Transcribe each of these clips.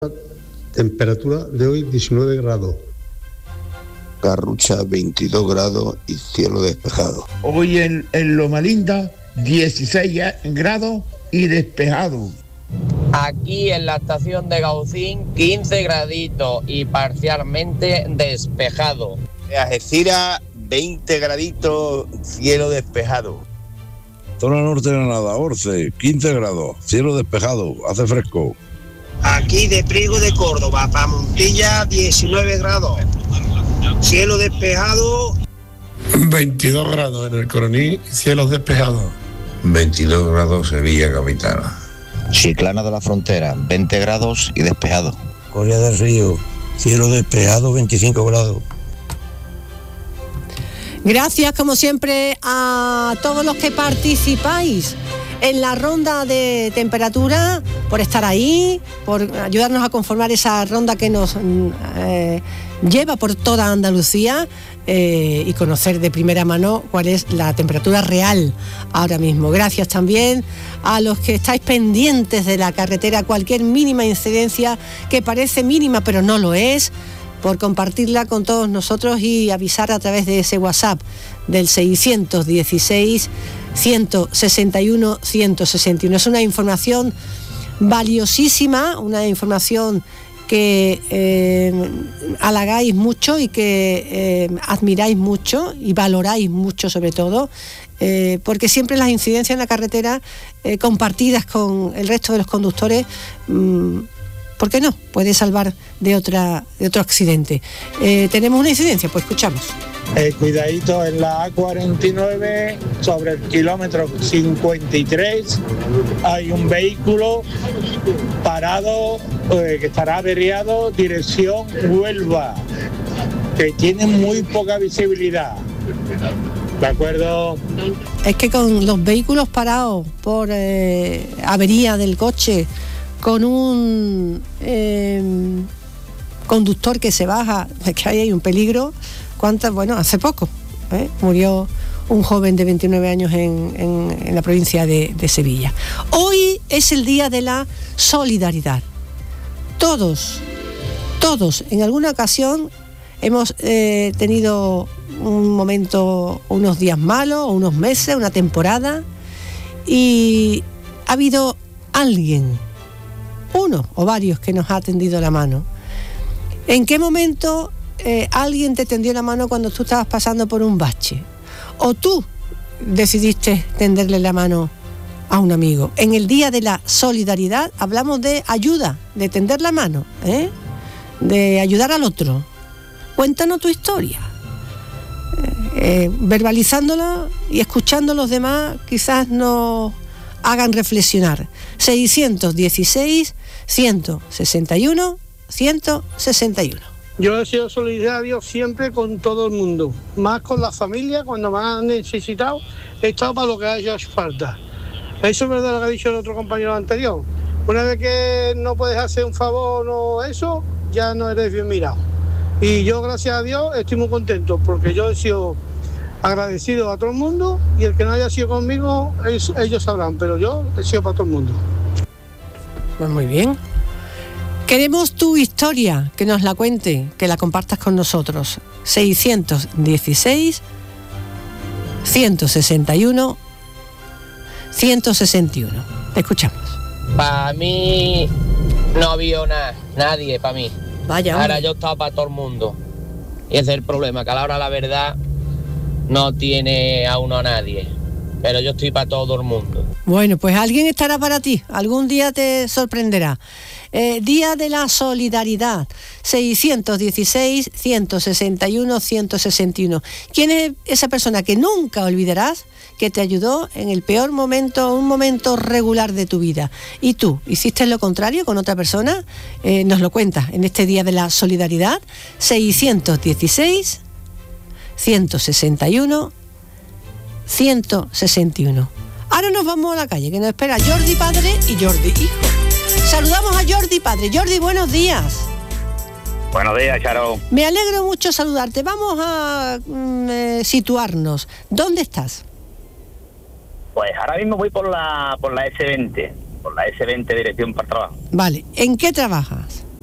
Temperatura de hoy 19 grados. Garrucha 22 grados y cielo despejado. Hoy en Loma Linda 16 grados y despejado. Aquí en la estación de Gaucín 15 graditos y parcialmente despejado. Algeciras 20 graditos, cielo despejado. Zona norte de Granada, Orce, 15 grados, cielo despejado, hace fresco. Aquí de Priego de Córdoba, para Montilla, 19 grados, cielo despejado. 22 grados en el Coroní, cielos despejados. 22 grados Sevilla capital. Chiclana de la Frontera, 20 grados y despejado. Coria del Río, cielo despejado, 25 grados. Gracias, como siempre, a todos los que participáis en la ronda de temperatura, por estar ahí, por ayudarnos a conformar esa ronda que nos lleva por toda Andalucía y conocer de primera mano cuál es la temperatura real ahora mismo. Gracias también a los que estáis pendientes de la carretera, cualquier mínima incidencia que parece mínima pero no lo es, por compartirla con todos nosotros y avisar a través de ese WhatsApp del 616 161 161. Es una información valiosísima, una información que halagáis mucho y que admiráis mucho y valoráis mucho sobre todo, porque siempre las incidencias en la carretera compartidas con el resto de los conductores, ¿por qué no? Puede salvar de otro accidente. ¿Tenemos una incidencia? Pues escuchamos. Cuidadito en la A49, sobre el kilómetro 53, hay un vehículo parado, que estará averiado, dirección Huelva, que tiene muy poca visibilidad. ¿De acuerdo? Es que con los vehículos parados por avería del coche, con un conductor que se baja, es que ahí hay un peligro. Hace poco murió un joven de 29 años en la provincia de Sevilla. Hoy es el día de la solidaridad. Todos, en alguna ocasión hemos tenido un momento, unos días malos, unos meses, una temporada, y ha habido alguien, uno o varios, que nos ha tendido la mano. ¿En qué momento alguien te tendió la mano cuando tú estabas pasando por un bache? ¿O tú decidiste tenderle la mano a un amigo? En el Día de la Solidaridad hablamos de ayuda, de tender la mano, de ayudar al otro. Cuéntanos tu historia. Verbalizándola y escuchando a los demás quizás nos hagan reflexionar. 616 161 161. Yo he sido solidario siempre con todo el mundo, más con la familia. Cuando me han necesitado, he estado para lo que haya falta. Eso es verdad lo que ha dicho el otro compañero anterior. Una vez que no puedes hacer un favor o eso, ya no eres bien mirado. Y yo, gracias a Dios, estoy muy contento, porque yo he sido agradecido a todo el mundo, y el que no haya sido conmigo, ellos sabrán, pero yo he sido para todo el mundo. Pues muy bien. Queremos tu historia, que nos la cuente, que la compartas con nosotros. 616 161 161. Te escuchamos. Para mí no había nadie para mí. Vaya. Ahora yo estaba para todo el mundo. Y ese es el problema, que a la hora de la verdad no tiene a uno a nadie. Pero yo estoy para todo el mundo. Bueno, pues alguien estará para ti. Algún día te sorprenderá. Día de la Solidaridad, 616 161 161. ¿Quién es esa persona que nunca olvidarás, que te ayudó en el peor momento, un momento regular de tu vida? ¿Y tú hiciste lo contrario con otra persona? Nos lo cuentas en este Día de la Solidaridad, 616 161 161. Ahora nos vamos a la calle, que nos espera Jordi padre y Jordi hijo. Saludamos a Jordi padre. Jordi, buenos días. Buenos días, Charo. Me alegro mucho saludarte. Vamos a situarnos. ¿Dónde estás? Pues ahora mismo voy por la S20, por la S20 dirección para el trabajo. Vale. ¿En qué trabajas?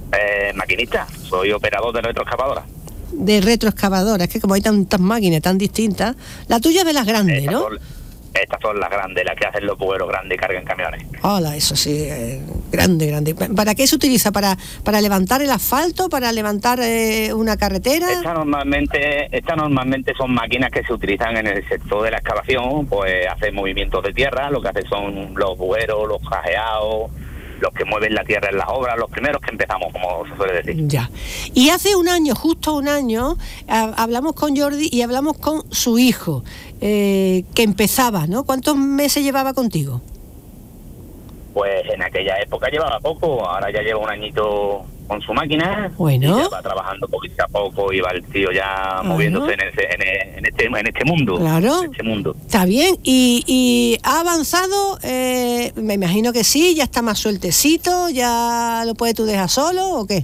Maquinista, soy operador de retroexcavadora. De retroexcavadora, es que como hay tantas máquinas tan distintas, la tuya es de las grandes, ¿no? Estas son las grandes, las que hacen los bugueros grandes y cargan camiones. Hola, eso sí, grande. ¿Para qué se utiliza? ¿Para levantar el asfalto? ¿Para levantar una carretera? Estas normalmente son máquinas que se utilizan en el sector de la excavación, pues hacen movimientos de tierra, lo que hacen son los bugueros, los cajeados, los que mueven la tierra en las obras, los primeros que empezamos, como se suele decir. Ya. Y hace un año, justo un año, hablamos con Jordi y hablamos con su hijo, que empezaba, ¿no? ¿Cuántos meses llevaba contigo? Pues en aquella época llevaba poco, ahora ya lleva un añito con su máquina. Bueno. Y ya va trabajando poquito a poco y va el tío ya moviéndose en este mundo. Claro. En este mundo. Está bien. ¿Y ha avanzado? Me imagino que sí, ya está más sueltecito, ya lo puedes tú dejar solo ¿o qué?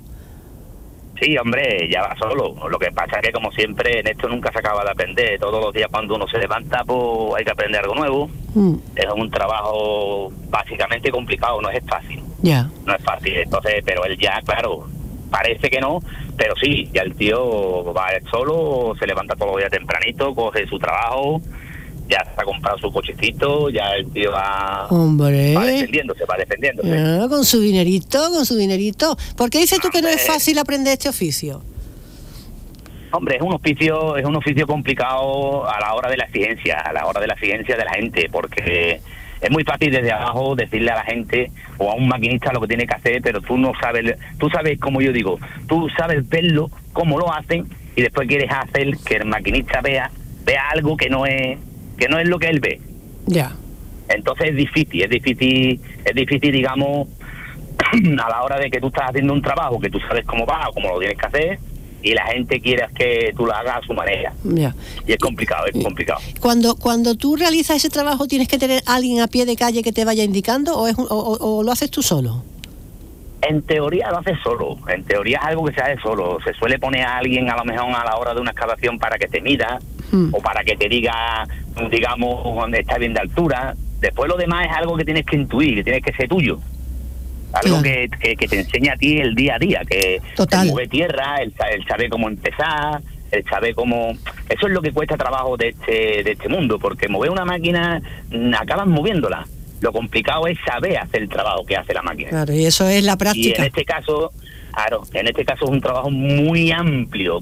Sí, hombre, ya va solo. Lo que pasa es que, como siempre, en esto nunca se acaba de aprender. Todos los días cuando uno se levanta, pues hay que aprender algo nuevo. Es un trabajo básicamente complicado, no es fácil. Ya. No es fácil. Entonces, pero él ya, claro, parece que no, pero sí, ya el tío va solo, se levanta todos los días tempranito, coge su trabajo, ya se ha comprado su cochecito, ya el tío va defendiéndose. Con su dinerito. ¿Por qué dices tú que no es fácil aprender este oficio? Hombre, es un oficio complicado a la hora de la exigencia, de la gente, porque es muy fácil desde abajo decirle a la gente o a un maquinista lo que tiene que hacer, pero tú no sabes, tú sabes, como yo digo, tú sabes verlo, cómo lo hacen, y después quieres hacer que el maquinista vea algo que no es lo que él ve. Ya. Entonces es difícil, digamos, a la hora de que tú estás haciendo un trabajo que tú sabes cómo va o cómo lo tienes que hacer, y la gente quiere que tú lo hagas a su manera. Ya. Y es complicado. Cuando tú realizas ese trabajo, ¿tienes que tener alguien a pie de calle que te vaya indicando o lo haces tú solo? En teoría lo haces solo, en teoría es algo que se hace solo. Se suele poner a alguien a lo mejor a la hora de una excavación para que te mida o para que te diga, digamos, dónde está bien de altura. Después lo demás es algo que tienes que intuir, que tienes que ser tuyo. Algo que te enseña a ti el día a día, que se mueve tierra, él sabe cómo empezar, él sabe cómo... Eso es lo que cuesta trabajo de este mundo, porque mover una máquina, acabas moviéndola. Lo complicado es saber hacer el trabajo que hace la máquina. Claro, y eso es la práctica. Y en este caso es un trabajo muy amplio,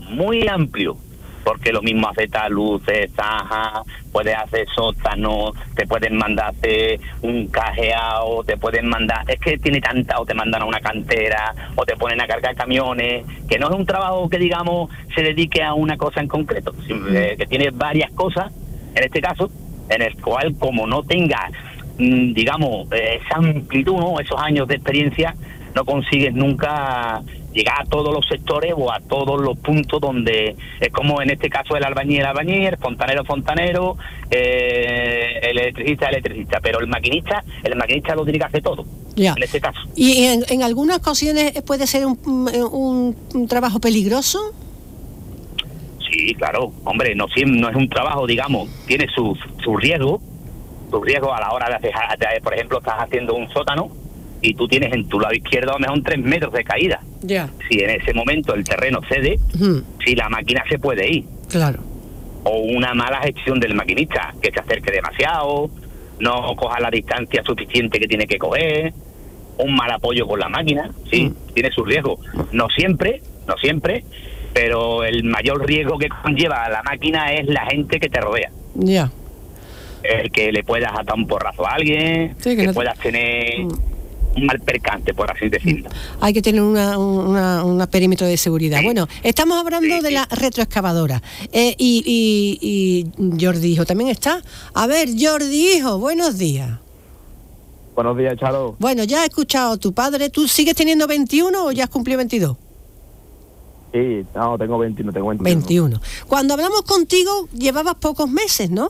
porque lo mismo hace luces, zajas, puedes hacer sótanos, te pueden mandar hacer un cajeado, te pueden mandar, es que tiene tanta, o te mandan a una cantera, o te ponen a cargar camiones, que no es un trabajo que, digamos, se dedique a una cosa en concreto, que tiene varias cosas, en este caso, en el cual, como no tengas, digamos, esa amplitud, ¿no?, esos años de experiencia, no consigues nunca llegar a todos los sectores o a todos los puntos donde es como en este caso el albañil, el fontanero, el electricista, pero el maquinista lo tiene que hacer todo. Ya. En este caso. ¿Y en algunas ocasiones puede ser un trabajo peligroso? Sí, claro, hombre, no es un trabajo, digamos, tiene su riesgo a la hora de hacer, por ejemplo, estás haciendo un sótano y tú tienes en tu lado izquierdo a lo mejor 3 metros de caída. Ya. Si en ese momento el terreno cede, si la máquina se puede ir. Claro. O una mala gestión del maquinista, que se acerque demasiado, no coja la distancia suficiente que tiene que coger, un mal apoyo con la máquina, sí, tiene su riesgo. No siempre, pero el mayor riesgo que conlleva a la máquina es la gente que te rodea. Ya. El que le puedas atar un porrazo a alguien, sí, que puedas tener un mal percante, por así decirlo. Hay que tener un perímetro de seguridad. Sí. Bueno, estamos hablando de la retroexcavadora. Y Jordi Hijo también está. A ver, Jordi Hijo, buenos días. Buenos días, Charo. Bueno, ya he escuchado a tu padre. ¿Tú sigues teniendo 21 o ya has cumplido 22? Sí, no, tengo 21. 21. Cuando hablamos contigo, llevabas pocos meses, ¿no?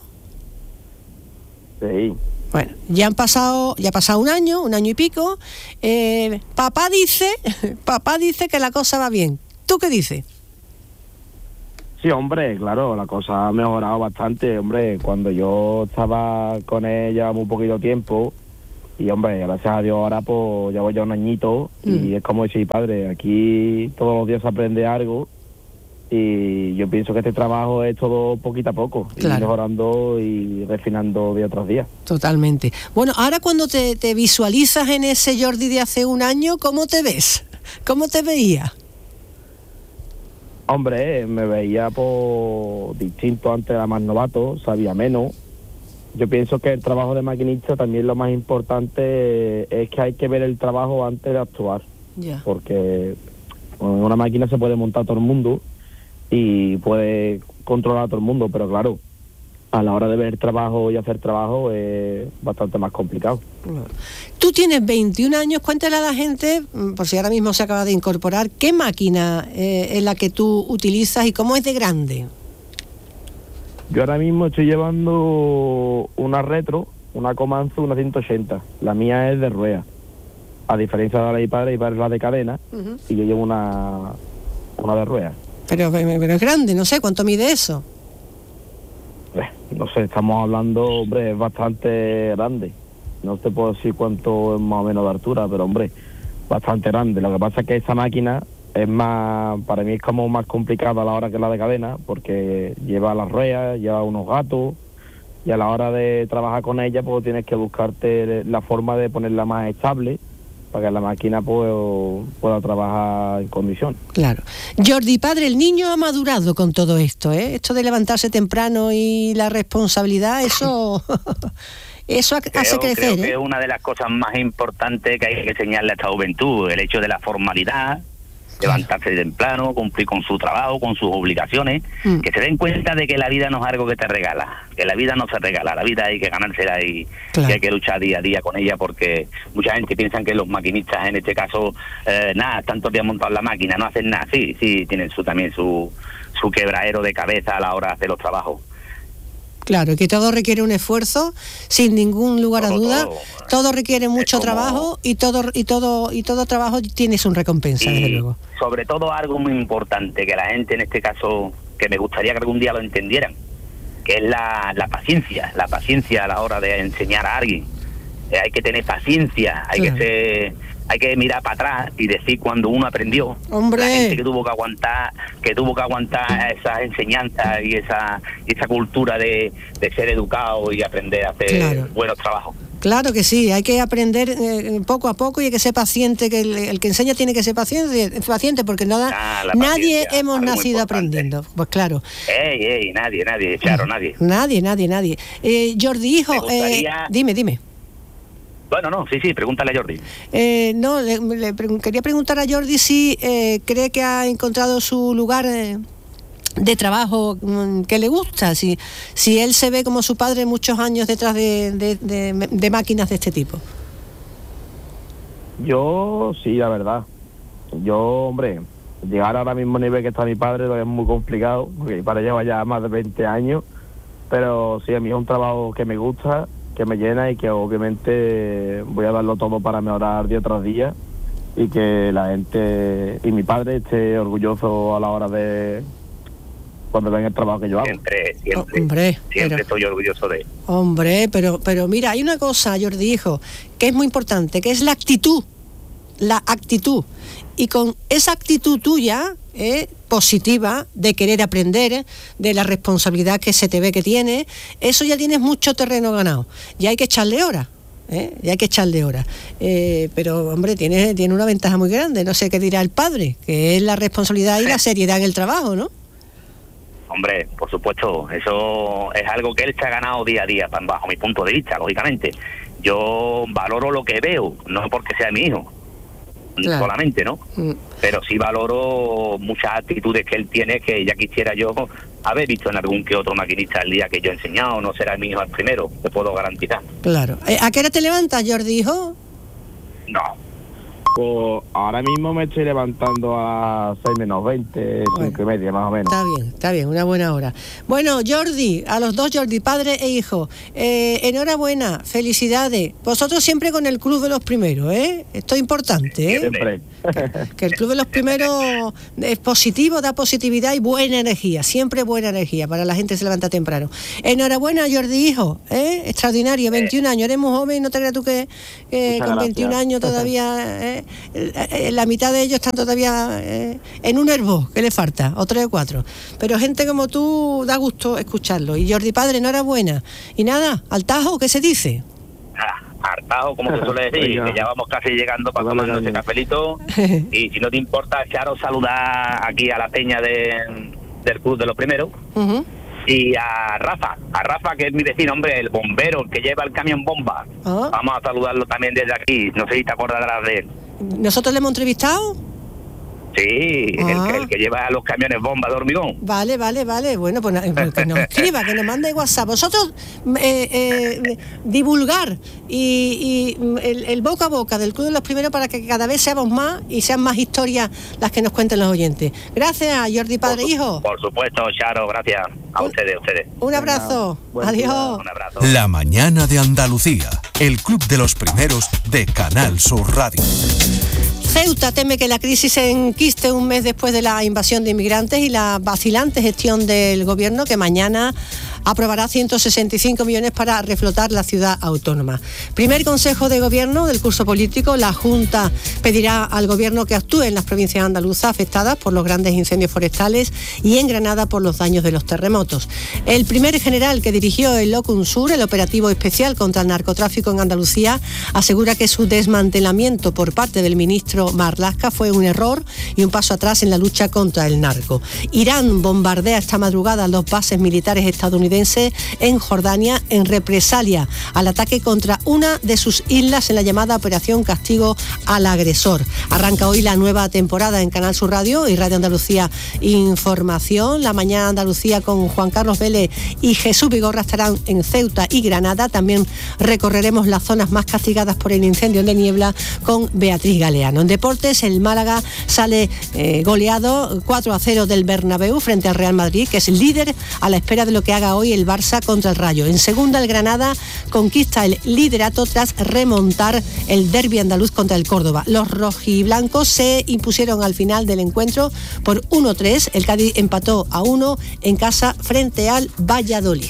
Sí. Bueno, ya ha pasado un año y pico. Papá dice que la cosa va bien. ¿Tú qué dices? Sí, hombre, claro, la cosa ha mejorado bastante, hombre. Cuando yo estaba con ella muy poquito tiempo, Y hombre, gracias a Dios ahora pues llevo ya un añito y es como decir, padre, aquí todos los días se aprende algo y yo pienso que este trabajo es todo poquito a poco, Claro. ir mejorando y refinando día tras día. Totalmente. Bueno, ahora cuando te visualizas en ese Jordi de hace un año, ¿cómo te ves? ¿Cómo te veías? Hombre, me veía por distinto, antes era más novato, sabía menos. Yo pienso que el trabajo de maquinista también lo más importante es que hay que ver el trabajo antes de actuar, Ya. porque en una máquina se puede montar todo el mundo y puede controlar a todo el mundo, pero claro, a la hora de ver trabajo y hacer trabajo es bastante más complicado. Tú tienes 21 años, cuéntale a la gente, por si ahora mismo se acaba de incorporar, ¿qué máquina es la que tú utilizas y cómo es de grande? Yo ahora mismo estoy llevando una retro, una Komatsu, una 180. La mía es de rueda. A diferencia de la de mi padre es la de cadena, y yo llevo una de rueda. Pero es grande, no sé, ¿cuánto mide eso? No sé, estamos hablando, hombre, es bastante grande. No te puedo decir cuánto es más o menos de altura, pero hombre, bastante grande. Lo que pasa es que esa máquina es más, para mí es como más complicada a la hora que la de cadena, porque lleva las ruedas, lleva unos gatos, y a la hora de trabajar con ella pues tienes que buscarte la forma de ponerla más estable para que la máquina pueda trabajar en condición. Claro. Jordi, padre, el niño ha madurado con todo esto, ¿eh? Esto de levantarse temprano y la responsabilidad, eso eso hace crecer. Creo que es una de las cosas más importantes que hay que enseñarle a esta juventud, el hecho de la formalidad, levantarse temprano, cumplir con su trabajo, con sus obligaciones, que se den cuenta de que la vida no es algo que te regala, que la vida no se regala, la vida hay que ganársela y hay que luchar día a día con ella, porque mucha gente piensa que los maquinistas, en este caso, nada, están todos días montados en la máquina, no hacen nada, sí, tienen también su quebradero de cabeza a la hora de hacer los trabajos. Claro, que todo requiere un esfuerzo, sin ningún lugar a duda. Todo requiere mucho trabajo y todo trabajo tiene su recompensa, desde luego. Sobre todo algo muy importante que la gente, en este caso, que me gustaría que algún día lo entendieran, que es la paciencia a la hora de enseñar a alguien. Hay que tener paciencia, hay que mirar para atrás y decir cuando uno aprendió. ¡Hombre! La gente que tuvo que aguantar esas enseñanzas y esa cultura de ser educado y aprender a hacer buenos trabajos. Claro que sí, hay que aprender poco a poco y hay que ser paciente, que el que enseña tiene que ser paciente porque nadie hemos nacido aprendiendo. Pues claro. Nadie, claro, nadie. Nadie. Jordi, hijo, dime. Bueno, no, sí, pregúntale a Jordi. Quería preguntar a Jordi si cree que ha encontrado su lugar de trabajo que le gusta, si él se ve como su padre muchos años detrás de máquinas de este tipo. Yo sí, la verdad. Yo, hombre, llegar ahora mismo al nivel que está mi padre es muy complicado, porque mi padre lleva ya más de 20 años, pero sí, a mí es un trabajo que me gusta, que me llena y que obviamente voy a darlo todo para mejorar día tras día y que la gente y mi padre esté orgulloso a la hora de cuando ven el trabajo que yo hago. Siempre estoy orgulloso de él. Hombre, pero mira, hay una cosa, Jordi, hijo, que es muy importante, que es la actitud. Y con esa actitud tuya positiva de querer aprender, de la responsabilidad que se te ve que tienes, eso ya tienes mucho terreno ganado. Ya hay que echarle horas. Pero hombre, tiene una ventaja muy grande, no sé qué dirá el padre, que es la responsabilidad y la seriedad en el trabajo, ¿no? Hombre, por supuesto, eso es algo que él se ha ganado día a día, bajo mi punto de vista, lógicamente. Yo valoro lo que veo, no porque sea mi hijo, solamente, ¿no? Pero sí valoro muchas actitudes que él tiene que ya quisiera yo haber visto en algún que otro maquinista el día que yo he enseñado. No será mi hijo el primero, te puedo garantizar. Claro. ¿A qué hora te levantas, Jordi, hijo? No, Pues ahora mismo me estoy levantando a 6 menos 20, 5 y media más o menos. Está bien, una buena hora. Bueno, Jordi, a los dos Jordi, padre e hijo, enhorabuena, felicidades. Vosotros siempre con el Club de los Primeros, ¿eh? Esto es importante, ¿eh? Siempre. Que el Club de los Primeros es positivo, da positividad y buena energía, siempre buena energía para la gente que se levanta temprano. Enhorabuena, Jordi, hijo, extraordinario, 21 años, eres muy joven, no te creas tú que con 21 años todavía, la mitad de ellos están todavía en un herbo, que le falta, o 3 o 4. Pero gente como tú da gusto escucharlo. Y Jordi, padre, enhorabuena. Y nada, al tajo, ¿qué se dice? Hartado, como se suele decir, que ya vamos casi llegando para tomar ese cafelito. Y si no te importa, echaros saludar aquí a la peña del Club de los Primeros. Y a Rafa, que es mi vecino, hombre, el bombero, el que lleva el camión bomba. Vamos a saludarlo también desde aquí, no sé si te acordarás de él. ¿Nosotros le hemos entrevistado? Sí, el que lleva los camiones bomba de hormigón. Vale. Bueno, pues que nos escriba, que nos mande WhatsApp. Vosotros divulgar y el boca a boca del Club de los Primeros para que cada vez seamos más y sean más historias las que nos cuenten los oyentes. Gracias, Jordi, padre e hijo. Por supuesto, Charo, gracias a ustedes. Un abrazo. Adiós. Un abrazo. La mañana de Andalucía, el Club de los Primeros de Canal Sur Radio. Ceuta teme que la crisis se enquiste un mes después de la invasión de inmigrantes y la vacilante gestión del gobierno, que mañana aprobará 165 millones para reflotar la ciudad autónoma. Primer consejo de gobierno del curso político, la Junta pedirá al gobierno que actúe en las provincias andaluzas afectadas por los grandes incendios forestales y en Granada por los daños de los terremotos. El primer general que dirigió el Locum Sur, el operativo especial contra el narcotráfico en Andalucía, asegura que su desmantelamiento por parte del ministro Marlaska fue un error y un paso atrás en la lucha contra el narco. Irán bombardea esta madrugada los bases militares estadounidenses en Jordania en represalia al ataque contra una de sus islas en la llamada Operación Castigo al Agresor. Arranca hoy la nueva temporada en Canal Sur Radio y Radio Andalucía Información. La mañana Andalucía con Juan Carlos Vélez y Jesús Vigorra estarán en Ceuta y Granada. También recorreremos las zonas más castigadas por el incendio de Niebla con Beatriz Galeano. En deportes, el Málaga sale goleado 4-0 del Bernabéu frente al Real Madrid, que es el líder a la espera de lo que haga hoy el Barça contra el Rayo. En segunda, el Granada conquista el liderato tras remontar el derbi andaluz contra el Córdoba. Los rojiblancos se impusieron al final del encuentro por 1-3. El Cádiz empató a 1 en casa frente al Valladolid.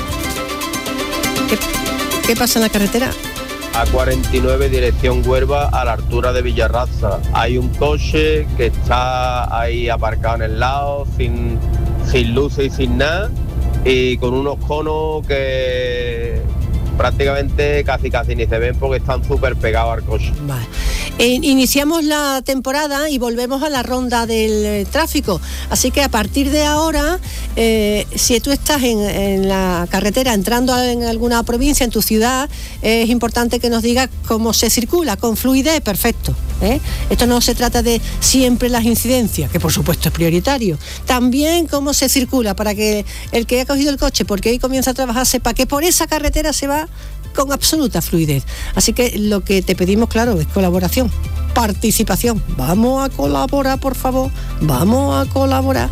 ¿Qué pasa en la carretera? A49 dirección Huelva a la altura de Villarraza. Hay un coche que está ahí aparcado en el lado sin luces y sin nada, y con unos conos que prácticamente casi ni se ven porque están súper pegados al coche. Vale. Iniciamos la temporada y volvemos a la ronda del tráfico, así que a partir de ahora, si tú estás en la carretera entrando en alguna provincia, en tu ciudad, es importante que nos digas cómo se circula, con fluidez, perfecto. Esto no se trata de siempre las incidencias, que por supuesto es prioritario, también cómo se circula para que el que ha cogido el coche porque hoy comienza a trabajar sepa que por esa carretera se va con absoluta fluidez. Así que lo que te pedimos, claro, es colaboración, participación. Vamos a colaborar, por favor, vamos a colaborar.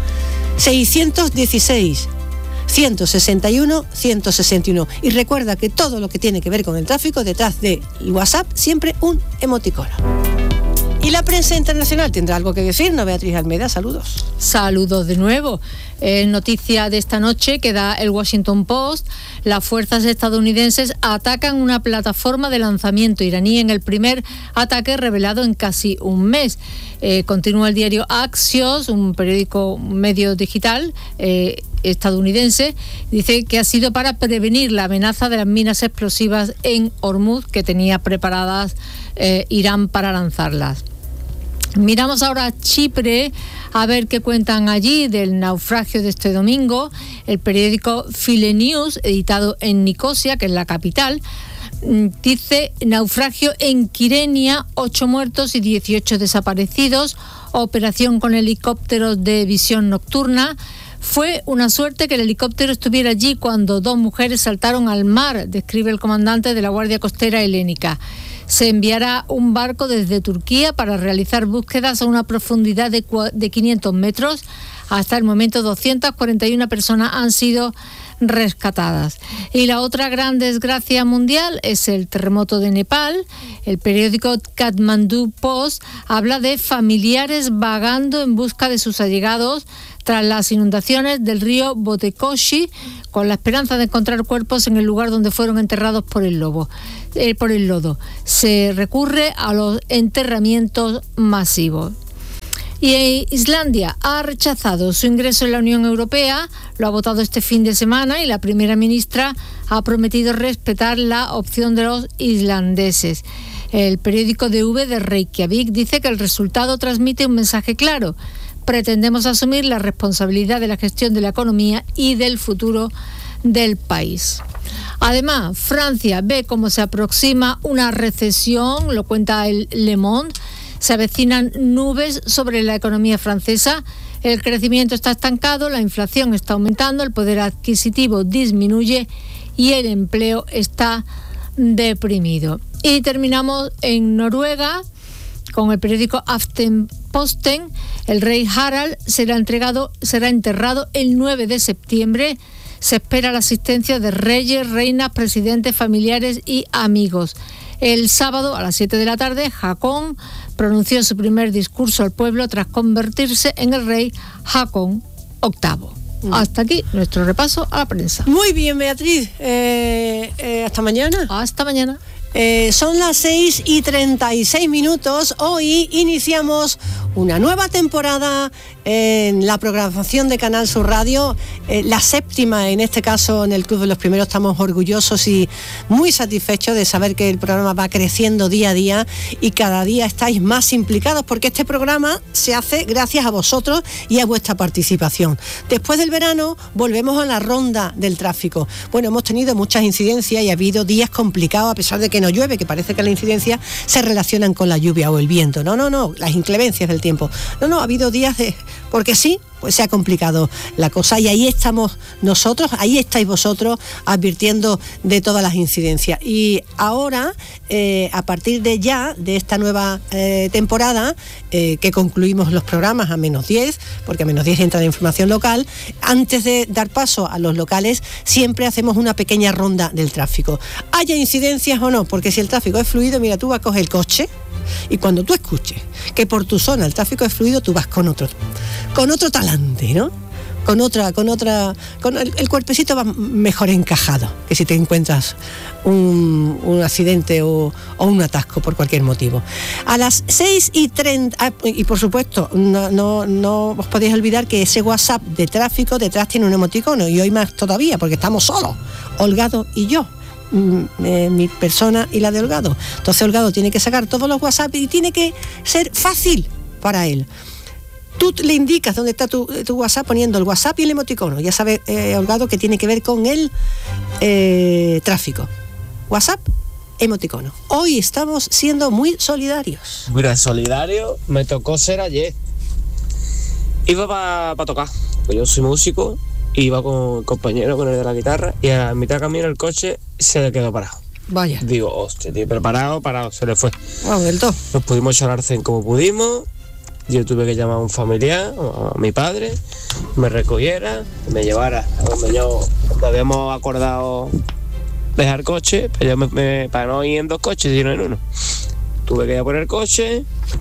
616 161 161. Y recuerda que todo lo que tiene que ver con el tráfico, detrás del WhatsApp siempre un emoticono. Y la prensa internacional tendrá algo que decirnos. Beatriz Almeida, saludos. Saludos de nuevo. Noticia de esta noche que da el Washington Post. Las fuerzas estadounidenses atacan una plataforma de lanzamiento iraní en el primer ataque revelado en casi un mes. Continúa el diario Axios, un periódico, un medio digital estadounidense, dice que ha sido para prevenir la amenaza de las minas explosivas en Hormuz que tenía preparadas Irán para lanzarlas. Miramos ahora a Chipre a ver qué cuentan allí del naufragio de este domingo. El periódico File News, editado en Nicosia, que es la capital, dice: naufragio en Kyrenia, 8 muertos y 18 desaparecidos. Operación con helicópteros de visión nocturna. Fue una suerte que el helicóptero estuviera allí cuando 2 mujeres saltaron al mar, describe el comandante de la Guardia Costera helénica. Se enviará un barco desde Turquía para realizar búsquedas a una profundidad de 500 metros. Hasta el momento 241 personas han sido rescatadas. Y la otra gran desgracia mundial es el terremoto de Nepal. El periódico Kathmandu Post habla de familiares vagando en busca de sus allegados tras las inundaciones del río Botekoshi, con la esperanza de encontrar cuerpos en el lugar donde fueron enterrados por el lodo. Se recurre a los enterramientos masivos. Y Islandia ha rechazado su ingreso en la Unión Europea, lo ha votado este fin de semana y la primera ministra ha prometido respetar la opción de los islandeses. El periódico DV de Reykjavik dice que el resultado transmite un mensaje claro. Pretendemos asumir la responsabilidad de la gestión de la economía y del futuro del país. Además, Francia ve cómo se aproxima una recesión, lo cuenta el Le Monde. Se avecinan nubes sobre la economía francesa, el crecimiento está estancado, la inflación está aumentando, el poder adquisitivo disminuye y el empleo está deprimido. Y terminamos en Noruega con el periódico Aftenposten. El rey Harald será enterrado el 9 de septiembre. Se espera la asistencia de reyes, reinas, presidentes, familiares y amigos. El sábado a las 7 de la tarde, Haakon pronunció su primer discurso al pueblo tras convertirse en el rey Haakon VIII. Hasta aquí nuestro repaso a la prensa. Muy bien, Beatriz. Hasta mañana. Hasta mañana. Son las 6:36. Hoy iniciamos una nueva temporada en la programación de Canal Sur Radio, la séptima en este caso en el Club de los Primeros. Estamos orgullosos y muy satisfechos de saber que el programa va creciendo día a día y cada día estáis más implicados, porque este programa se hace gracias a vosotros y a vuestra participación. Después del verano volvemos a la ronda del tráfico. Bueno, hemos tenido muchas incidencias y ha habido días complicados a pesar de que no llueve, que parece que las incidencias se relacionan con la lluvia o el viento. No, las inclemencias del tiempo. No, ha habido días porque sí, pues se ha complicado la cosa y ahí estamos nosotros, ahí estáis vosotros advirtiendo de todas las incidencias. Y ahora, a partir de esta nueva temporada, que concluimos los programas a -10, porque a -10 entra la información local, antes de dar paso a los locales, siempre hacemos una pequeña ronda del tráfico. Haya incidencias o no, porque si el tráfico es fluido, mira, tú vas a coger el coche y cuando tú escuches que por tu zona el tráfico es fluido, tú vas con otro talante, ¿no? Con el cuerpecito va mejor encajado que si te encuentras un accidente o un atasco por cualquier motivo. A las 6:30, y por supuesto, no os podéis olvidar que ese WhatsApp de tráfico detrás tiene un emoticono, y hoy más todavía, porque estamos solos, Holgado y yo. Mi persona y la de Holgado. Entonces Holgado tiene que sacar todos los WhatsApp y tiene que ser fácil para él. Tú le indicas dónde está tu WhatsApp poniendo el WhatsApp y el emoticono. Ya sabe Holgado que tiene que ver con el tráfico. WhatsApp, emoticono. Hoy estamos siendo muy solidarios. Mira, solidario me tocó ser ayer. Iba para tocar, pues yo soy músico. Iba con el compañero, con el de la guitarra, y a mitad de camino el coche se le quedó parado. Vaya. Digo, hostia, tío, pero parado, se le fue. Wow, del todo. Nos pudimos echar arcén como pudimos. Yo tuve que llamar a un familiar, a mi padre, me recogiera, me llevara a donde habíamos acordado dejar el coche, pero yo para no ir en dos coches, sino en uno. Tuve que ir a poner el coche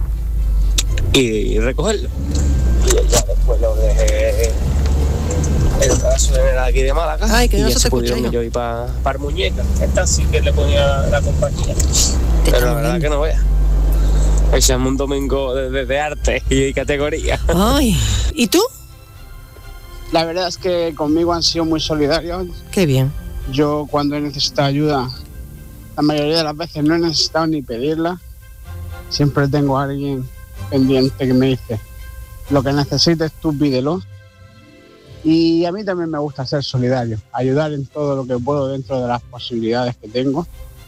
y recogerlo. Y ya después lo dejé en el caso de aquí de Málaga. Ay, que y no ya se se te pudieron escucha, yo ir para Muñeca. Esta sí que le ponía la compañía. Pero la verdad que no veas. Echamos un domingo de arte y categoría. Ay, ¿y tú? La verdad es que conmigo han sido muy solidarios. Qué bien. Yo cuando he necesitado ayuda, la mayoría de las veces no he necesitado ni pedirla. Siempre tengo a alguien pendiente que me dice, lo que necesites tú pídelo. Y a mí también me gusta ser solidario, ayudar en todo lo que puedo dentro de las posibilidades que tengo.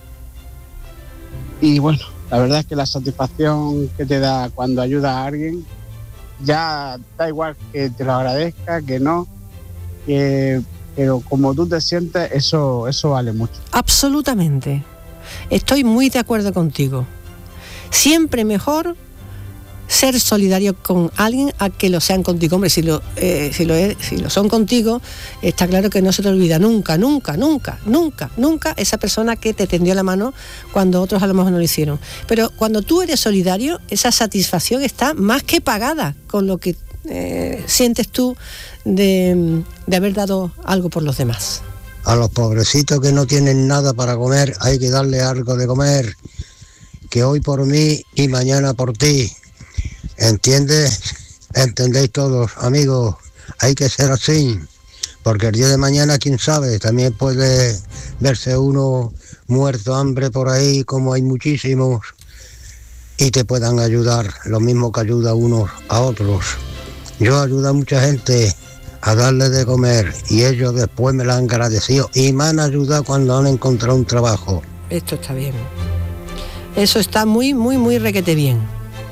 Y bueno, la verdad es que la satisfacción que te da cuando ayudas a alguien, ya da igual que te lo agradezca, que no, pero como tú te sientes, eso vale mucho. Absolutamente. Estoy muy de acuerdo contigo. Siempre mejor ser solidario con alguien a que lo sean contigo. Hombre, si lo son contigo, está claro que no se te olvida nunca esa persona que te tendió la mano cuando otros a lo mejor no lo hicieron. Pero cuando tú eres solidario, esa satisfacción está más que pagada con lo que sientes tú de haber dado algo por los demás. A los pobrecitos que no tienen nada para comer hay que darle algo de comer, que hoy por mí y mañana por ti. ¿Entiendes? ¿Entendéis todos, amigos? Hay que ser así, porque el día de mañana, quién sabe, también puede verse uno muerto de hambre por ahí, como hay muchísimos, y te puedan ayudar, lo mismo que ayuda unos a otros. Yo ayudo a mucha gente a darle de comer, y ellos después me lo han agradecido, y me han ayudado cuando han encontrado un trabajo. Esto está bien. Eso está muy requete bien.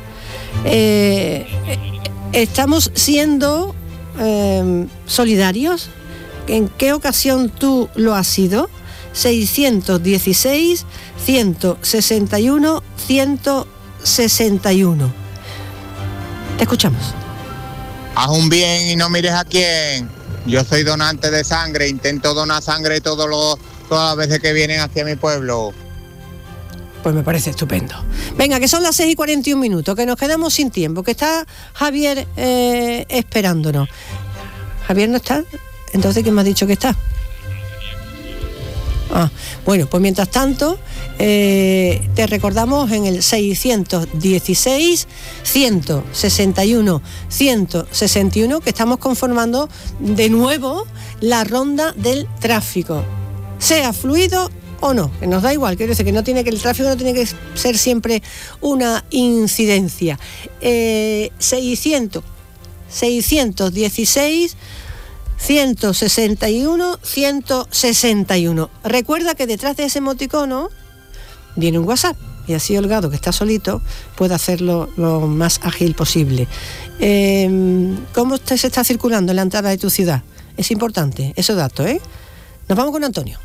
Estamos siendo solidarios. ¿En qué ocasión tú lo has sido? 616 161 161. Te escuchamos. Haz un bien y no mires a quién. Yo soy donante de sangre, intento donar sangre todas las veces que vienen hacia mi pueblo. Pues me parece estupendo. Venga, que son las 6:41, que nos quedamos sin tiempo, que está Javier esperándonos. ¿Javier no está? Entonces, ¿quién me ha dicho que está? Bueno, pues mientras tanto, te recordamos en el 616 161 161 que estamos conformando de nuevo la ronda del tráfico, sea fluido o no, que nos da igual, quiero decir que el tráfico no tiene que ser siempre una incidencia. 616 161 161. Recuerda que detrás de ese emoticono viene un WhatsApp, y así Holgado, que está solito, puede hacerlo lo más ágil posible. ¿Cómo se está circulando en la entrada de tu ciudad? Es importante esos datos, ¿eh? Nos vamos con Antonio.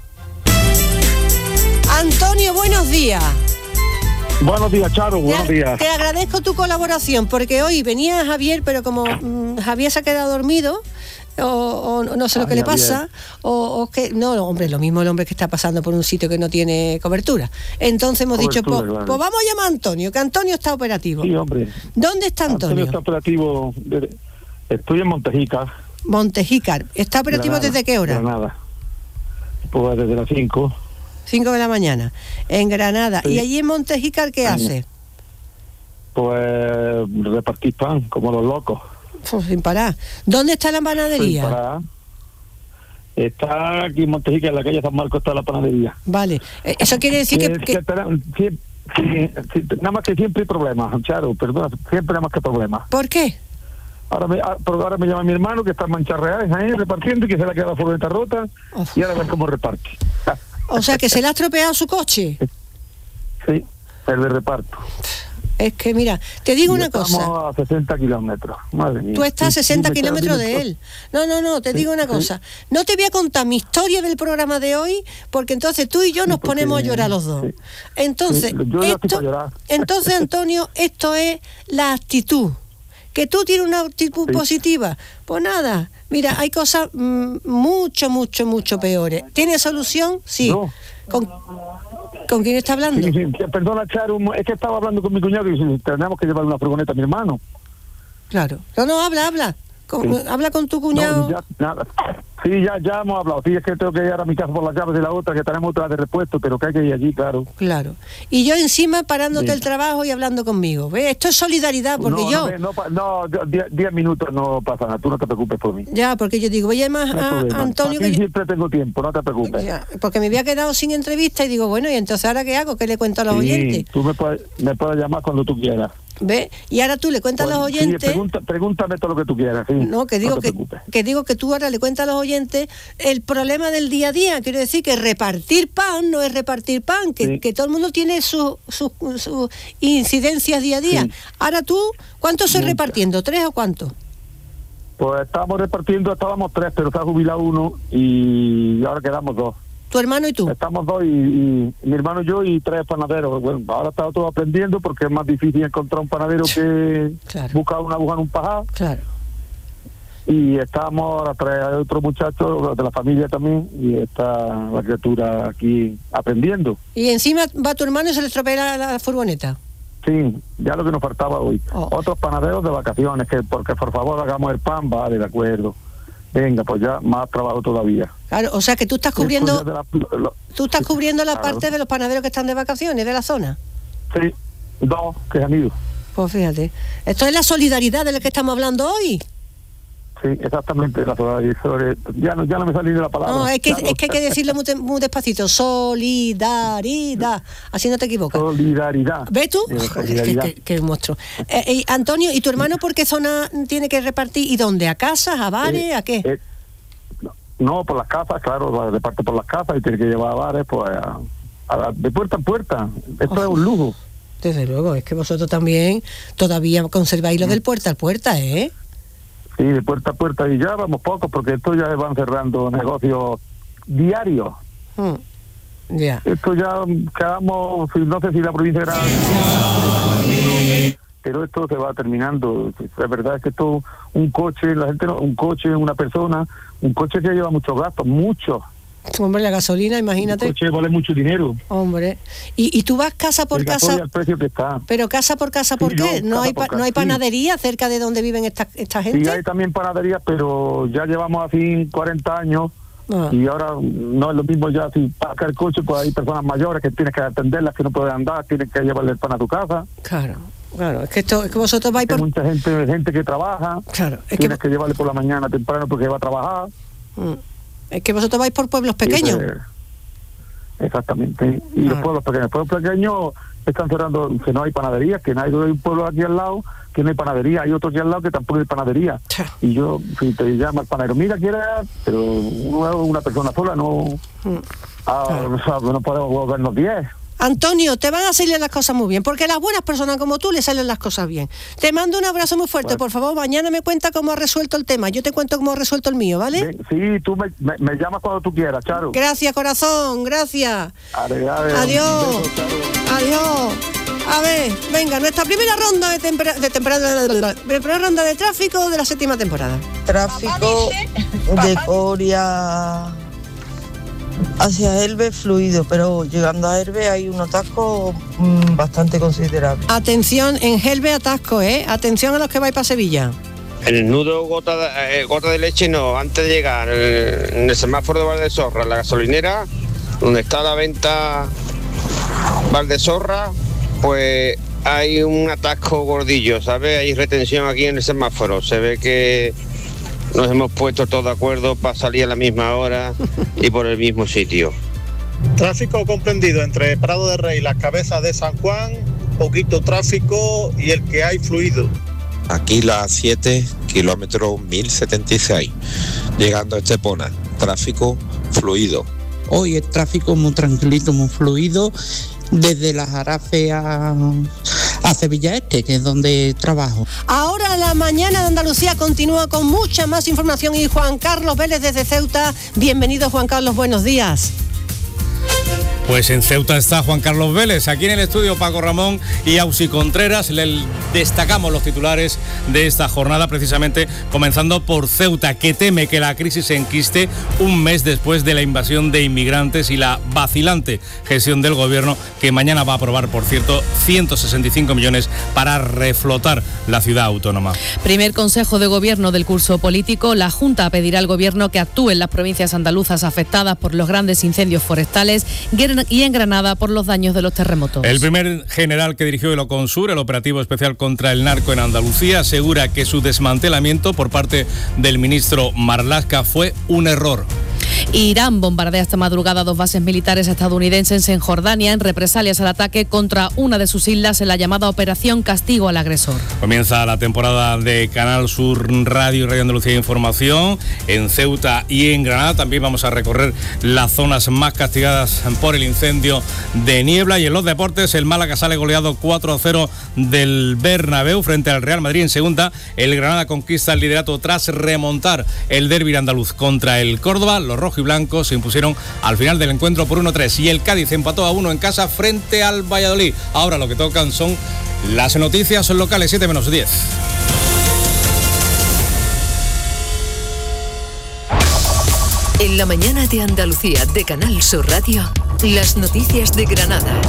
Antonio, buenos días. Buenos días, Charo, buenos días. Te agradezco tu colaboración, porque hoy venía Javier, pero como Javier se ha quedado dormido, o no sé lo que le pasa, o que no, hombre, lo mismo el hombre que está pasando por un sitio que no tiene cobertura. Entonces hemos dicho, pues vamos a llamar a Antonio, que Antonio está operativo. Sí, hombre. ¿Dónde está Antonio? Está operativo, estoy en Montejica. Montejica. ¿Está operativo Granada, desde qué hora? Granada. Pues desde las 5 de la mañana, en Granada. Sí. ¿Y allí en Montejica qué hace? Pues repartir pan, como los locos. Sin parar. ¿Dónde está la panadería? Sin parar. Está aquí en Montejica, en la calle San Marcos está la panadería. Vale. Eso quiere decir que nada más que siempre hay problemas, Charo, perdona, siempre nada más que problemas. ¿Por qué? Ahora me llama mi hermano, que está en Mancharreales ahí repartiendo, y que se le ha quedado la furgoneta rota, y ahora a ver cómo reparte. O sea, que se le ha estropeado su coche. Sí, el de reparto. Es que mira, te digo una cosa. Estamos a 60 kilómetros, madre mía. Tú estás a 60 kilómetros de él. No, te digo una cosa. No te voy a contar mi historia del programa de hoy, porque entonces tú y yo nos ponemos a llorar los dos. Entonces, entonces Antonio, esto es la actitud. Que tú tienes una actitud positiva. Pues nada, mira, hay cosas mucho peores. ¿Tiene solución? Sí. No. ¿Con quién está hablando? Sí, perdona, Charo, es que estaba hablando con mi cuñado y tenemos que llevar una furgoneta a mi hermano. Claro. No, habla. Habla con tu cuñado. Sí, ya hemos hablado. Sí, es que tengo que ir a mi casa por las llaves de la otra, que tenemos otra de repuesto, pero que hay que ir allí, claro. Claro. Y yo encima parándote el trabajo y hablando conmigo. ¿Ves? Esto es solidaridad, porque 10 minutos no pasa nada, tú no te preocupes por mí. Ya, porque yo digo, voy a llamar a Antonio. Que siempre tengo tiempo, no te preocupes. Ya, porque me había quedado sin entrevista y digo, bueno, ¿y entonces ahora qué hago? ¿Qué le cuento a los oyentes? Tú me puedes llamar cuando tú quieras. ¿Ve? Y ahora tú le cuentas a los oyentes. Sí, pregúntame todo lo que tú quieras. Sí. No, que digo que tú ahora le cuentas a los oyentes el problema del día a día. Quiero decir que repartir pan no es repartir pan, que todo el mundo tiene sus incidencias día a día. Sí. Ahora tú, ¿cuántos estoy repartiendo? ¿3 o cuántos? Pues estábamos 3, pero se ha jubilado uno y ahora quedamos 2. ¿Tu hermano y tú? Estamos dos y mi hermano y yo y 3 panaderos. Bueno, ahora estamos todos aprendiendo porque es más difícil encontrar un panadero que buscar una aguja en un pajar. Claro. Y estamos ahora 3 otros muchachos de la familia también y está la criatura aquí aprendiendo. Y encima va tu hermano y se le estropea la furgoneta. Sí, ya lo que nos faltaba hoy. Otros panaderos de vacaciones, que porque por favor hagamos el pan, vale, de acuerdo. Venga, pues ya más trabajo todavía. Claro, o sea que tú estás cubriendo la parte de los panaderos que están de vacaciones de la zona. Sí, 2 que han ido. Pues fíjate, esto es la solidaridad de la que estamos hablando hoy. Sí, exactamente, la solidaridad. Ya no me salí de la palabra. No, es que hay que decirlo muy despacito. Solidaridad. Así no te equivocas. Solidaridad. ¿Ves tú? Qué monstruo. Antonio, ¿y tu hermano por qué zona tiene que repartir? ¿Y dónde? ¿A casas? ¿A bares? ¿A qué? No, por las casas, claro, reparte por las casas y tiene que llevar a bares, pues, de puerta en puerta. Esto es un lujo. Desde luego, es que vosotros también todavía conserváis lo del puerta a puerta, ¿eh? Sí, de puerta a puerta, y ya vamos pocos porque esto ya se van cerrando negocios diarios. Ya. Esto ya quedamos, no sé si la provincia era... pero esto se va terminando. La verdad es que esto, un coche, una persona, un coche que lleva muchos gastos, muchos. Hombre, la gasolina, imagínate. El coche vale mucho dinero. Hombre, y tú vas casa por casa. El precio que está. Pero casa por casa, ¿por qué? ¿No hay panadería cerca de donde viven esta gente? Sí, hay también panadería, pero ya llevamos así 40 años. Y ahora no es lo mismo ya si paga el coche, pues hay personas mayores que tienes que atenderlas, que no pueden andar, tienes que llevarle el pan a tu casa. Claro, es que vosotros vais por... Hay mucha gente que trabaja. Claro, tienes que llevarle por la mañana temprano porque va a trabajar. Es que vosotros vais por pueblos pequeños. Exactamente. Y los pueblos pequeños están cerrando, que no hay panadería, que no hay un pueblo aquí al lado que no hay panadería, hay otro aquí al lado que tampoco hay panadería. Y yo, si te llama el panadero, mira, pero una persona sola no podemos volvernos 10. Antonio, te van a salir las cosas muy bien, porque a las buenas personas como tú les salen las cosas bien. Te mando un abrazo muy fuerte, por favor, mañana me cuenta cómo has resuelto el tema, yo te cuento cómo he resuelto el mío, ¿vale? Sí, tú me llamas cuando tú quieras, Charo. Gracias, corazón, gracias. Adiós. Adiós. A ver, venga, nuestra primera ronda primera ronda de tráfico de la 7ª temporada. Tráfico de Coria hacia Elbe fluido, pero llegando a Elbe hay un atasco bastante considerable. Atención, en Elbe atasco, atención a los que vais para Sevilla. En el nudo gota de leche no, antes de llegar en el semáforo de Valdesorra, la gasolinera, donde está la venta Valdesorra, pues hay un atasco gordillo, ¿sabes? Hay retención aquí en el semáforo, se ve que nos hemos puesto todos de acuerdo para salir a la misma hora y por el mismo sitio. Tráfico comprendido entre Prado de Rey y las Cabezas de San Juan, poquito tráfico y el que hay fluido. Aquí la 7, kilómetro 1076, llegando a Estepona, tráfico fluido. Hoy el tráfico muy tranquilito, muy fluido, desde la Jarafe a Sevilla Este, que es donde trabajo. Ahora la mañana de Andalucía continúa con mucha más información y Juan Carlos Vélez desde Ceuta. Bienvenido, Juan Carlos, buenos días. Pues en Ceuta está Juan Carlos Vélez, aquí en el estudio Paco Ramón y Ausi Contreras. Le destacamos los titulares de esta jornada, precisamente comenzando por Ceuta, que teme que la crisis se enquiste un mes después de la invasión de inmigrantes y la vacilante gestión del gobierno, que mañana va a aprobar, por cierto, 165 millones para reflotar la ciudad autónoma. Primer Consejo de Gobierno del curso político. La Junta pedirá al Gobierno que actúe en las provincias andaluzas afectadas por los grandes incendios forestales y en Granada por los daños de los terremotos. El primer general que dirigió el Oconsur, el operativo especial contra el narco en Andalucía, asegura que su desmantelamiento por parte del ministro Marlaska fue un error. Irán bombardea esta madrugada 2 bases militares estadounidenses en Jordania en represalias al ataque contra una de sus islas en la llamada Operación Castigo al Agresor. Comienza la temporada de Canal Sur Radio y Radio Andalucía Información en Ceuta y en Granada. También vamos a recorrer las zonas más castigadas por el incendio de Niebla. Y en los deportes, el Málaga sale goleado 4-0 del Bernabéu frente al Real Madrid en segunda. El Granada conquista el liderato tras remontar el derbi andaluz contra el Córdoba. Los rojos rojiblancos se impusieron al final del encuentro por 1-3 y el Cádiz empató a 1 en casa frente al Valladolid. Ahora lo que tocan son las noticias locales, 7 menos 10. En la mañana de Andalucía de Canal Sur Radio, las noticias de Granada.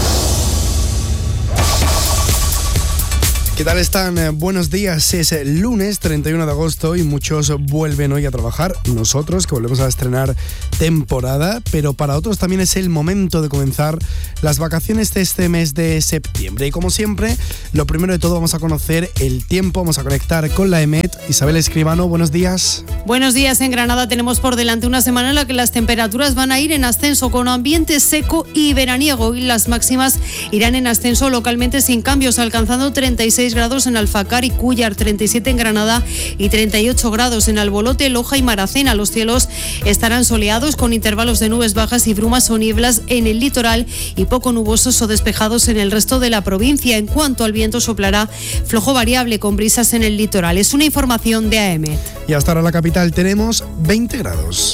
¿Qué tal están? Buenos días, es lunes 31 de agosto y muchos vuelven hoy a trabajar. Nosotros que volvemos a estrenar temporada, pero para otros también es el momento de comenzar las vacaciones de este mes de septiembre. Y como siempre, lo primero de todo vamos a conocer el tiempo, vamos a conectar con la EMET. Isabel Escribano, buenos días. Buenos días, en Granada tenemos por delante una semana en la que las temperaturas van a ir en ascenso con ambiente seco y veraniego y las máximas irán en ascenso localmente sin cambios, alcanzando 36 grados en Alfacar y Cúllar, 37 en Granada y 38 grados en Albolote, Loja y Maracena. Los cielos estarán soleados con intervalos de nubes bajas y brumas o nieblas en el litoral y poco nubosos o despejados en el resto de la provincia. En cuanto al viento, soplará flojo variable con brisas en el litoral. Es una información de AEMET. Y hasta ahora en la capital tenemos 20 grados.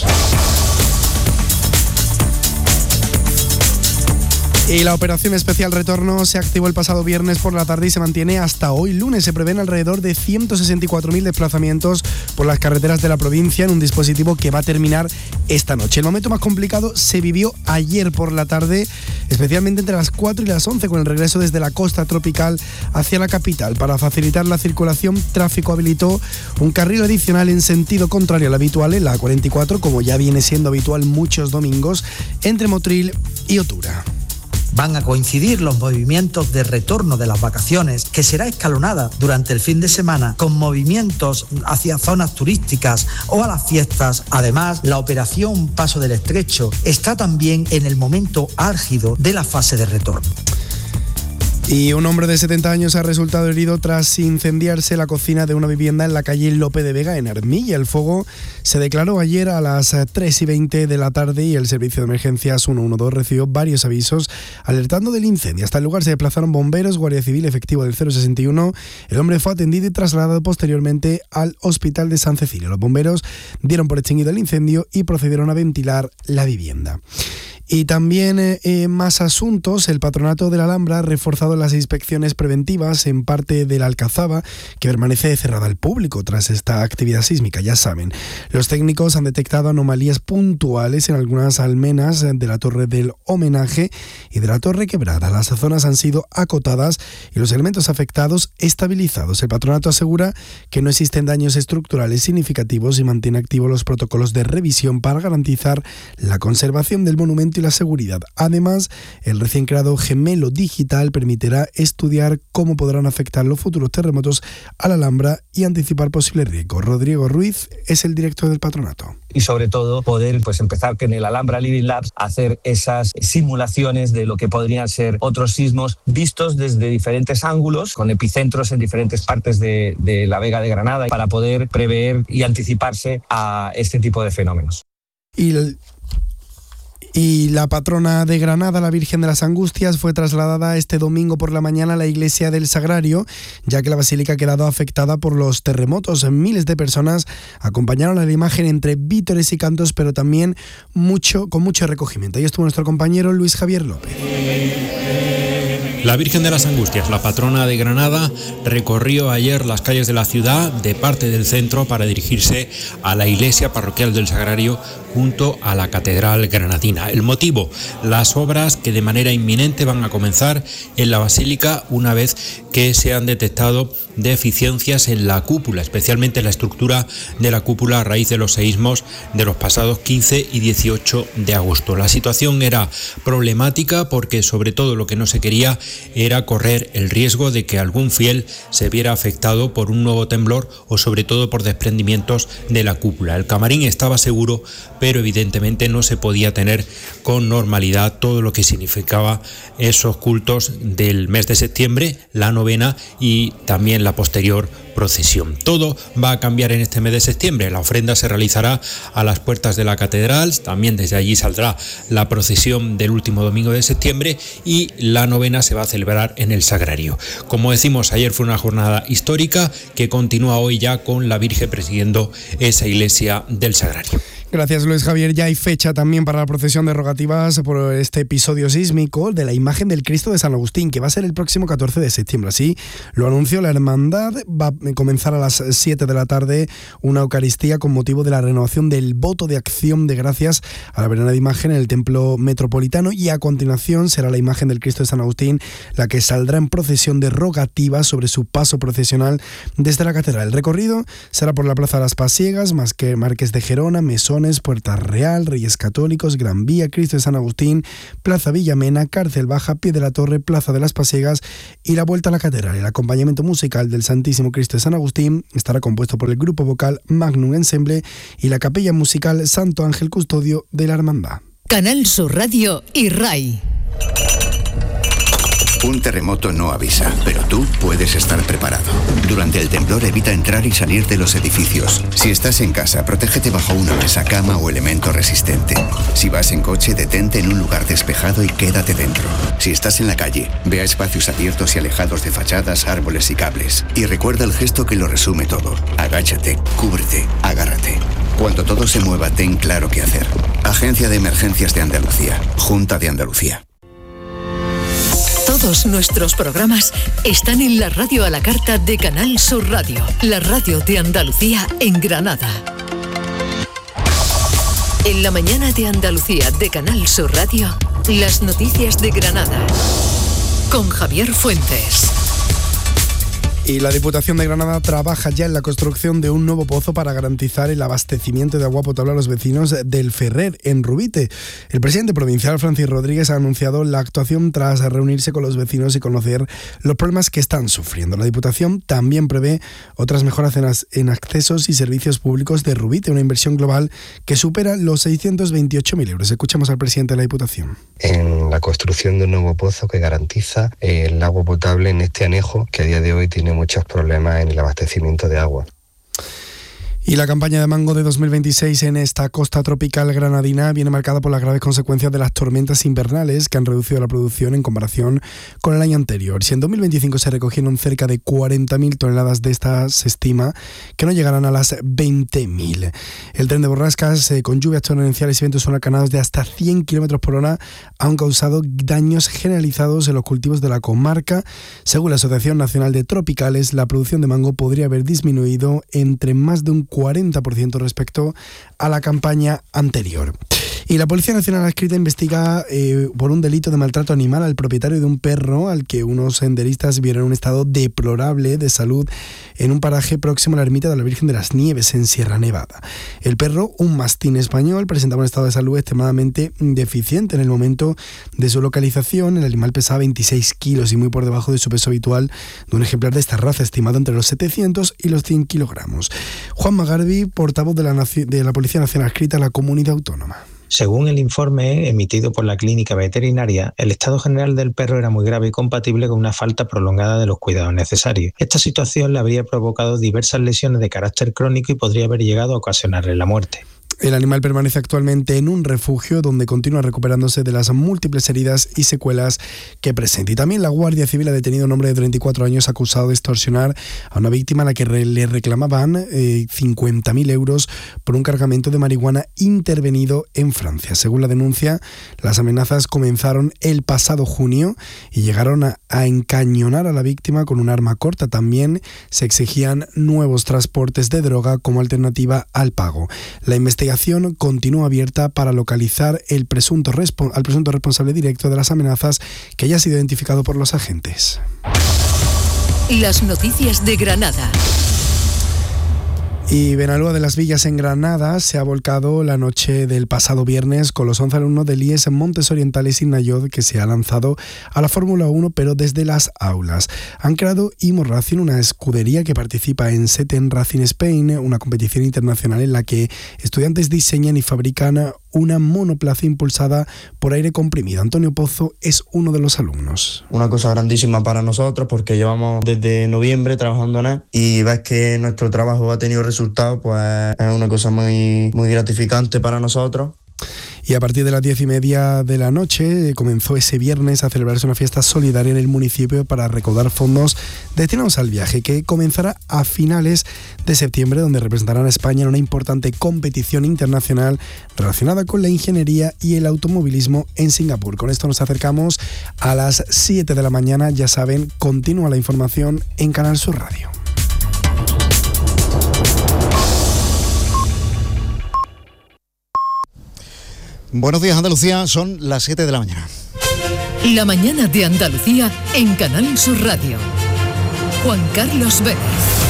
Y la operación especial retorno se activó el pasado viernes por la tarde y se mantiene hasta hoy lunes. Se prevén alrededor de 164.000 desplazamientos por las carreteras de la provincia en un dispositivo que va a terminar esta noche. El momento más complicado se vivió ayer por la tarde, especialmente entre las 4 y las 11 con el regreso desde la costa tropical hacia la capital. Para facilitar la circulación, tráfico habilitó un carril adicional en sentido contrario al habitual en la A44, como ya viene siendo habitual muchos domingos, entre Motril y Otura. Van a coincidir los movimientos de retorno de las vacaciones, que será escalonada durante el fin de semana, con movimientos hacia zonas turísticas o a las fiestas. Además, la operación Paso del Estrecho está también en el momento álgido de la fase de retorno. Y un hombre de 70 años ha resultado herido tras incendiarse la cocina de una vivienda en la calle Lope de Vega, en Armilla. El fuego se declaró ayer a las 3:20 de la tarde y el servicio de emergencias 112 recibió varios avisos alertando del incendio. Hasta el lugar se desplazaron bomberos, Guardia Civil, efectivo del 061. El hombre fue atendido y trasladado posteriormente al Hospital de San Cecilio. Los bomberos dieron por extinguido el incendio y procedieron a ventilar la vivienda. Y también más asuntos. El Patronato de la Alhambra ha reforzado las inspecciones preventivas en parte de la Alcazaba, que permanece cerrada al público tras esta actividad sísmica, ya saben. Los técnicos han detectado anomalías puntuales en algunas almenas de la Torre del Homenaje y de la Torre Quebrada. Las zonas han sido acotadas y los elementos afectados estabilizados. El Patronato asegura que no existen daños estructurales significativos y mantiene activos los protocolos de revisión para garantizar la conservación del monumento y la seguridad. Además, el recién creado gemelo digital permitirá estudiar cómo podrán afectar los futuros terremotos a la Alhambra y anticipar posibles riesgos. Rodrigo Ruiz es el director del Patronato. Y sobre todo poder empezar en el Alhambra Living Labs a hacer esas simulaciones de lo que podrían ser otros sismos vistos desde diferentes ángulos, con epicentros en diferentes partes de la Vega de Granada, para poder prever y anticiparse a este tipo de fenómenos. Y la patrona de Granada, la Virgen de las Angustias, fue trasladada este domingo por la mañana a la iglesia del Sagrario, ya que la basílica ha quedado afectada por los terremotos. Miles de personas acompañaron a la imagen entre vítores y cantos, pero también con mucho recogimiento. Ahí estuvo nuestro compañero Luis Javier López. La Virgen de las Angustias, la patrona de Granada, recorrió ayer las calles de la ciudad de parte del centro para dirigirse a la iglesia parroquial del Sagrario junto a la Catedral Granadina. El motivo, las obras que de manera inminente van a comenzar en la basílica una vez que se han detectado deficiencias en la cúpula, especialmente en la estructura de la cúpula a raíz de los seísmos de los pasados 15 y 18 de agosto. La situación era problemática porque sobre todo lo que no se quería era correr el riesgo de que algún fiel se viera afectado por un nuevo temblor o sobre todo por desprendimientos de la cúpula. El camarín estaba seguro, pero evidentemente no se podía tener con normalidad todo lo que significaba esos cultos del mes de septiembre, la novena y también la posterior procesión. Todo va a cambiar en este mes de septiembre. La ofrenda se realizará a las puertas de la catedral, también desde allí saldrá la procesión del último domingo de septiembre y la novena se va a celebrar en el Sagrario. Como decimos, ayer fue una jornada histórica que continúa hoy ya con la Virgen presidiendo esa iglesia del Sagrario. Gracias, Luis Javier. Ya hay fecha también para la procesión de rogativas por este episodio sísmico de la imagen del Cristo de San Agustín, que va a ser el próximo 14 de septiembre. Así lo anunció la hermandad. Va a comenzar a las 7 de la tarde una Eucaristía con motivo de la renovación del voto de acción de gracias a la venerada imagen en el Templo Metropolitano, y a continuación será la imagen del Cristo de San Agustín la que saldrá en procesión de rogativas sobre su paso procesional desde la catedral. El recorrido será por la Plaza de las Pasiegas, Marqués de Gerona, Mesones, Puerta Real, Reyes Católicos, Gran Vía, Cristo de San Agustín, Plaza Villamena, Cárcel Baja, Pie de la Torre, Plaza de las Pasiegas y la vuelta a la catedral. El acompañamiento musical del Santísimo Cristo de San Agustín estará compuesto por el grupo vocal Magnum Ensemble y la capella musical Santo Ángel Custodio de la Hermandad. Canal Sur Radio y RAI. Un terremoto no avisa, pero tú puedes estar preparado. Durante el temblor evita entrar y salir de los edificios. Si estás en casa, protégete bajo una mesa, cama o elemento resistente. Si vas en coche, detente en un lugar despejado y quédate dentro. Si estás en la calle, ve a espacios abiertos y alejados de fachadas, árboles y cables. Y recuerda el gesto que lo resume todo. Agáchate, cúbrete, agárrate. Cuando todo se mueva, ten claro qué hacer. Agencia de Emergencias de Andalucía. Junta de Andalucía. Todos nuestros programas están en la radio a la carta de Canal Sur Radio, la radio de Andalucía en Granada. En la mañana de Andalucía de Canal Sur Radio, las noticias de Granada, con Javier Fuentes. Y la Diputación de Granada trabaja ya en la construcción de un nuevo pozo para garantizar el abastecimiento de agua potable a los vecinos del Ferrer, en Rubite. El presidente provincial, Francis Rodríguez, ha anunciado la actuación tras reunirse con los vecinos y conocer los problemas que están sufriendo. La Diputación también prevé otras mejoras en accesos y servicios públicos de Rubite, una inversión global que supera los 628.000 euros. Escuchamos al presidente de la Diputación. En la construcción de un nuevo pozo que garantiza el agua potable en este anejo que a día de hoy tiene muchos problemas en el abastecimiento de agua. Y la campaña de mango de 2026 en esta costa tropical granadina viene marcada por las graves consecuencias de las tormentas invernales que han reducido la producción en comparación con el año anterior. Si en 2025 se recogieron cerca de 40.000 toneladas de estas, se estima que no llegarán a las 20.000. El tren de borrascas con lluvias torrenciales y vientos huracanados de hasta 100 km por hora han causado daños generalizados en los cultivos de la comarca. Según la Asociación Nacional de Tropicales, la producción de mango podría haber disminuido entre más de un 40% respecto a la campaña anterior. Y la Policía Nacional adscrita investiga por un delito de maltrato animal al propietario de un perro al que unos senderistas vieron en un estado deplorable de salud en un paraje próximo a la ermita de la Virgen de las Nieves, en Sierra Nevada. El perro, un mastín español, presentaba un estado de salud extremadamente deficiente. En el momento de su localización, el animal pesaba 26 kilos y muy por debajo de su peso habitual de un ejemplar de esta raza, estimado entre los 700 y los 100 kilogramos. Juan Magarbi, portavoz de la Policía Nacional adscrita a la comunidad autónoma. Según el informe emitido por la clínica veterinaria, el estado general del perro era muy grave y compatible con una falta prolongada de los cuidados necesarios. Esta situación le habría provocado diversas lesiones de carácter crónico y podría haber llegado a ocasionarle la muerte. El animal permanece actualmente en un refugio donde continúa recuperándose de las múltiples heridas y secuelas que presenta. Y también la Guardia Civil ha detenido a un hombre de 34 años acusado de extorsionar a una víctima a la que le reclamaban 50.000 euros por un cargamento de marihuana intervenido en Francia. Según la denuncia, las amenazas comenzaron el pasado junio y llegaron a encañonar a la víctima con un arma corta. También se exigían nuevos transportes de droga como alternativa al pago. La investigación continúa abierta para localizar al presunto responsable directo de las amenazas que haya sido identificado por los agentes. Las noticias de Granada. Y Benalúa de las Villas en Granada se ha volcado la noche del pasado viernes con los 11 alumnos del IES Montes Orientales Innayod, que se ha lanzado a la Fórmula 1 pero desde las aulas. Han creado Imo Racing, una escudería que participa en Seten Racing Spain, una competición internacional en la que estudiantes diseñan y fabrican una monoplaza impulsada por aire comprimido. Antonio Pozo es uno de los alumnos. Una cosa grandísima para nosotros porque llevamos desde noviembre trabajando en él y ves que nuestro trabajo ha tenido resultados, pues es una cosa muy, muy gratificante para nosotros. Y a partir de las 10:30 de la noche comenzó ese viernes a celebrarse una fiesta solidaria en el municipio para recaudar fondos destinados al viaje, que comenzará a finales de septiembre, donde representarán a España en una importante competición internacional relacionada con la ingeniería y el automovilismo en Singapur. Con esto nos acercamos a las 7 de la mañana. Ya saben, continúa la información en Canal Sur Radio. Buenos días, Andalucía, son las 7 de la mañana. La mañana de Andalucía en Canal Sur Radio. Juan Carlos Vélez.